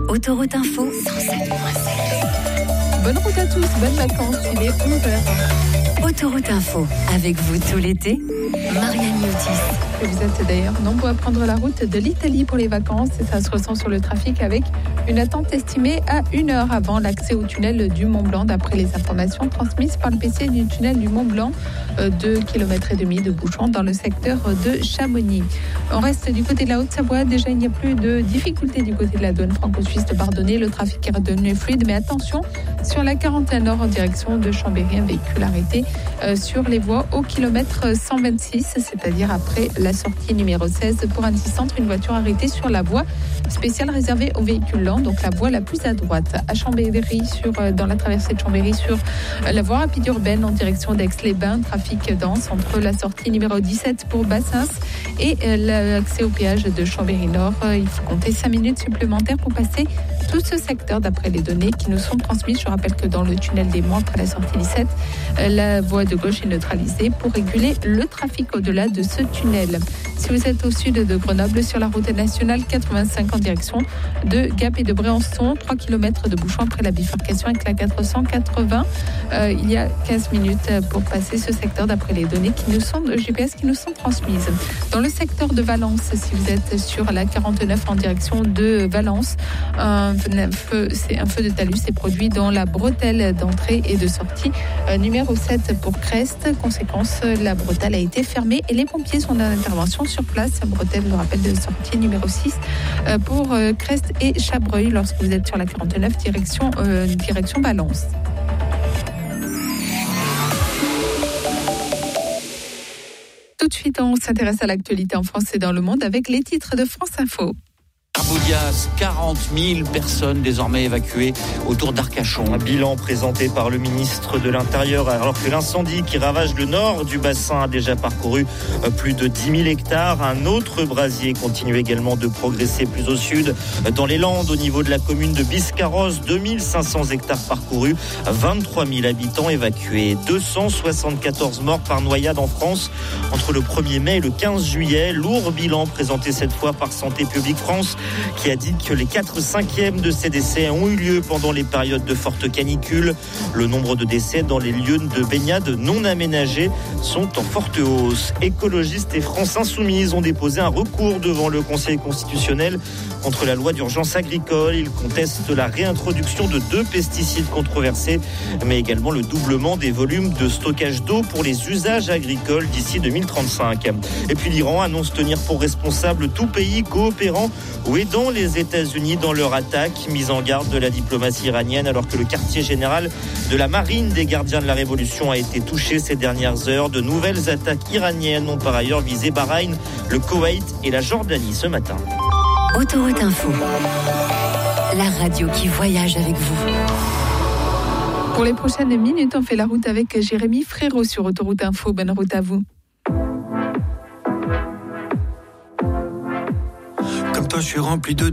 Autoroute Info 107.7. Bonne route à tous, bonnes vacances, il est 11h. Autoroute Info, avec vous tout l'été, Marianne Yotis. Vous êtes d'ailleurs nombreux à prendre la route de l'Italie pour les vacances et ça se ressent sur le trafic avec une attente estimée à 1 heure avant l'accès au tunnel du Mont-Blanc d'après les informations transmises par le PC du tunnel du Mont-Blanc. 2,5 km de bouchons dans le secteur de Chamonix. On reste du côté de la Haute-Savoie. Déjà, il n'y a plus de difficultés du côté de la douane franco-suisse de Bardonnay. Le trafic est redevenu fluide, mais attention, sur la 41 Nord en direction de Chambéry, un véhicule arrêté sur les voies au kilomètre 126, c'est-à-dire après la sortie numéro 16 pour Anticentre, une voiture arrêtée sur la voie spéciale réservée aux véhicules lents, donc la voie la plus à droite. À Chambéry, dans la traversée de Chambéry, sur la voie rapide urbaine en direction d'Aix-les-Bains, trafic dense entre la sortie numéro 17 pour Bassins et l'accès au péage de Chambéry-Nord. Il faut compter 5 minutes supplémentaires pour passer tout ce secteur d'après les données qui nous sont transmises. Je rappelle que dans le tunnel des Monts, après la sortie 17, la voie de gauche est neutralisée pour réguler le trafic au-delà de ce tunnel. Si vous êtes au sud de Grenoble, sur la route nationale 85 en direction de Gap et de Bréançon, 3 km de bouchons après la bifurcation avec la 480. Il y a 15 minutes pour passer ce secteur d'après les données GPS qui nous sont transmises. Dans le secteur de Valence, si vous êtes sur la 49 en direction de Valence, un feu de talus s'est produit dans la bretelle d'entrée et de sortie numéro 7 pour Crest. Conséquence, la bretelle a été fermée et les pompiers sont en intervention sur place. La bretelle, je rappelle, de sortie numéro 6 pour Crest et Chabreuil lorsque vous êtes sur la 49 direction Valence. Tout de suite, on s'intéresse à l'actualité en France et dans le monde avec les titres de France Info. Boudias, 40 000 personnes désormais évacuées autour d'Arcachon. Un bilan présenté par le ministre de l'Intérieur alors que l'incendie qui ravage le nord du bassin a déjà parcouru plus de 10 000 hectares. Un autre brasier continue également de progresser plus au sud. Dans les Landes, au niveau de la commune de Biscarrosse, 2500 hectares parcourus, 23 000 habitants évacués. 274 morts par noyade en France entre le 1er mai et le 15 juillet. Lourd bilan présenté cette fois par Santé publique France, qui a dit que les 4/5 de ces décès ont eu lieu pendant les périodes de forte canicule. Le nombre de décès dans les lieux de baignade non aménagés sont en forte hausse. Écologistes et France Insoumise ont déposé un recours devant le Conseil constitutionnel contre la loi d'urgence agricole. Ils contestent la réintroduction de 2 pesticides controversés, mais également le doublement des volumes de stockage d'eau pour les usages agricoles d'ici 2035. Et puis l'Iran annonce tenir pour responsable tout pays coopérant ou aidant les États-Unis dans leur attaque, mise en garde de la diplomatie iranienne alors que le quartier général de la marine des gardiens de la révolution a été touché ces dernières heures. De nouvelles attaques iraniennes ont par ailleurs visé Bahreïn, le Koweït et la Jordanie ce matin. Autoroute Info, la radio qui voyage avec vous. Pour les prochaines minutes, on fait la route avec Jérémy Frérot sur Autoroute Info. Bonne route à vous. Comme toi, je suis rempli de